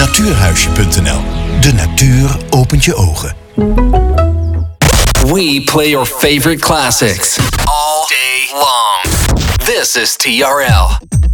Natuurhuisje.nl. De natuur opent je ogen. We play your favorite classics all day long. This is TRL.